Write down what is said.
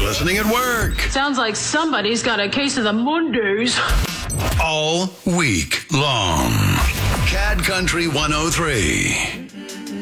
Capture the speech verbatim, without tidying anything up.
listening at work. Sounds like somebody's got a case of the Mondays. All week long. Cad Country one oh three.